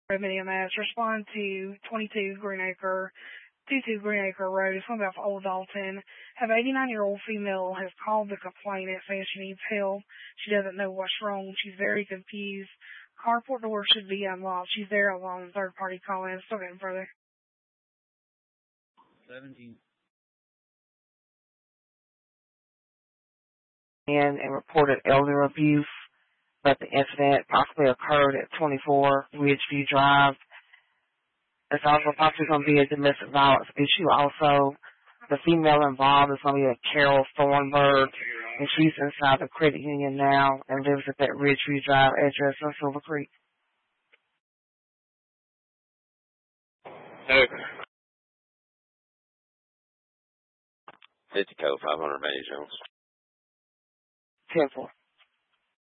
EMS, respond to 22 Greenacre Road. It's something about Old Dalton. Have 89-year-old female has called the complainant saying she needs help. She doesn't know what's wrong. She's very confused. Carport door should be unlocked. She's there alone. Third party call in. Still getting further. 17. And reported elder abuse, but the incident possibly occurred at 24 Ridgeview Drive. It's also possibly going to be a domestic violence issue also. The female involved is going to be a Carol Thornburg, and she's inside the credit union now and lives at that Ridgeview Drive address in Silver Creek. Hey. 50 code 500 Major Jones. 10-4.